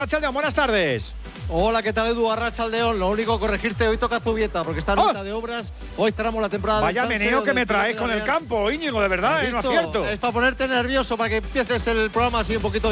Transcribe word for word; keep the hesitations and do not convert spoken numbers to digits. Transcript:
Arrachaldeón, buenas tardes. Hola, ¿qué tal, Edu? Arrachaldeón. Lo único, corregirte, hoy toca Zubieta, porque está en mitad ¡Oh! de obras. Hoy cerramos la temporada. Vaya del meneo que me del traes con el Real. campo, Íñigo, de verdad, ¿eh? No ¿Listo? acierto. Es para ponerte nervioso, para que empieces el programa así un poquito